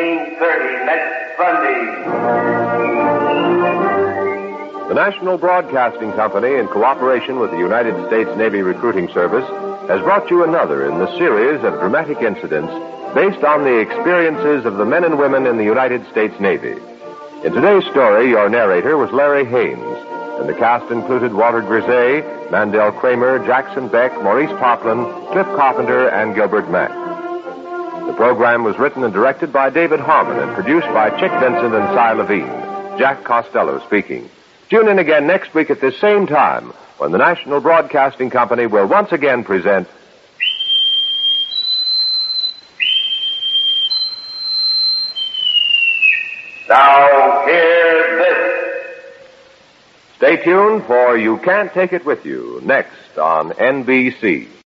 1930, next Sunday. The National Broadcasting Company, in cooperation with the United States Navy Recruiting Service, has brought you another in the series of dramatic incidents based on the experiences of the men and women in the United States Navy. In today's story, your narrator was Larry Haynes, and the cast included Walter Grisey, Mandel Kramer, Jackson Beck, Maurice Poplin, Cliff Carpenter, and Gilbert Mack. The program was written and directed by David Harmon and produced by Chick Vincent and Cy Levine. Jack Costello speaking. Tune in again next week at this same time when the National Broadcasting Company will once again present Now hear this. Stay tuned for You Can't Take It With You, next on NBC.